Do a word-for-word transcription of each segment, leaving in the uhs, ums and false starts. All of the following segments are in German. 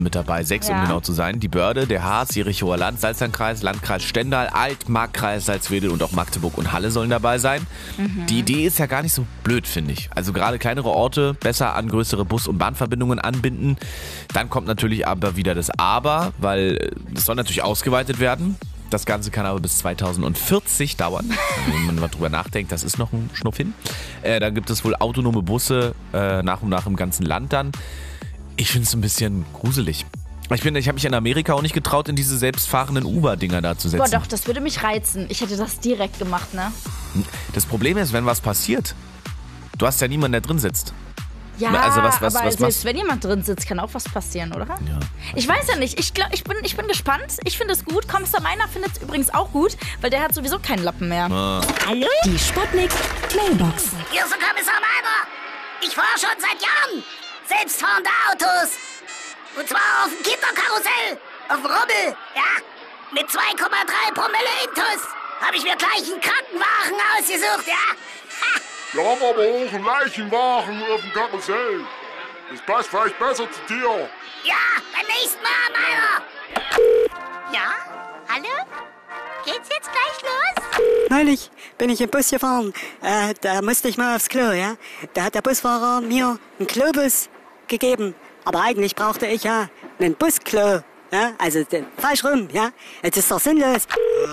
mit dabei, sechs Ja. um genau zu sein. Die Börde, der Harz, Jerichoer Land, Salzlandkreis, Landkreis Stendal, Altmarkkreis, Salzwedel und auch Magdeburg und Halle sollen dabei sein. Mhm. Die Idee ist ja gar nicht so blöd, finde ich. Also gerade kleinere Orte besser an größere Bus- und Bahnverbindungen anbinden. Dann kommt natürlich aber wieder das Aber, weil es soll natürlich ausgeweitet werden. Das Ganze kann aber bis zweitausendvierzig dauern. Also wenn man mal drüber nachdenkt, das ist noch ein Schnuff hin. Äh, dann gibt es wohl autonome Busse äh, nach und nach im ganzen Land dann. Ich finde es ein bisschen gruselig. Ich, bin, ich habe mich in Amerika auch nicht getraut, in diese selbstfahrenden Uber-Dinger da zu setzen. Boah, doch, das würde mich reizen. Ich hätte das direkt gemacht, ne? Das Problem ist, wenn was passiert, du hast ja niemanden, der drin sitzt. Ja, Also was- was- aber was selbst machst- wenn jemand drin sitzt, kann auch was passieren, oder? Ja. Ich weiß ja nicht. Ich, glaub, ich, bin, ich bin gespannt. Ich finde es gut. Kommissar Meiner findet es übrigens auch gut, weil der hat sowieso keinen Lappen mehr. Ah. Hallo? Die Sputnik Mailbox. Hier ist der Kommissar Meiner. Ich fahre schon seit Jahren selbstfahrende Autos. Und zwar auf dem Kinderkarussell, auf dem Rummel, ja. Mit zwei Komma drei Promille Intus habe ich mir gleich einen Krankenwagen ausgesucht, ja. Ha. Wir haben aber auch einen Leichenwagen auf dem Karussell. Das passt vielleicht besser zu dir. Ja, beim nächsten Mal, Meiner. Ja? Hallo? Geht's jetzt gleich los? Neulich bin ich im Bus gefahren. Äh, da musste ich mal aufs Klo, ja. Da hat der Busfahrer mir einen Klobus gegeben. Aber eigentlich brauchte ich ja einen Busklo. Ja, also äh, falsch rum, ja. Jetzt ist doch sinnlos.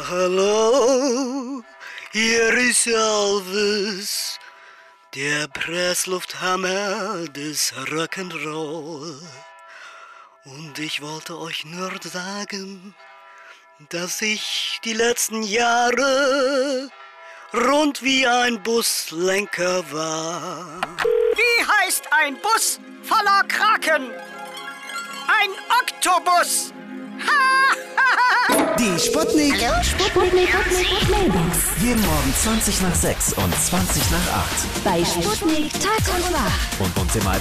Hallo, hier ist Elvis, der Presslufthammer des Rock'n'Roll. Und ich wollte euch nur sagen, dass ich die letzten Jahre rund wie ein Buslenker war. Wie heißt ein Bus voller Kraken? Ein Oktopus. Die Sputnik. Hallo? Sputnik Mailbox. Jeden Morgen zwanzig nach sechs und zwanzig nach acht. Bei Sputnik Tag und Nacht. Und uns immer